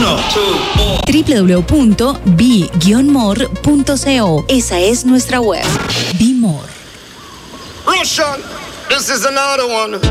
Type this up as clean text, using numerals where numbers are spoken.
www.be-more.co. Esa es nuestra web. Be More. Russian, this is another one.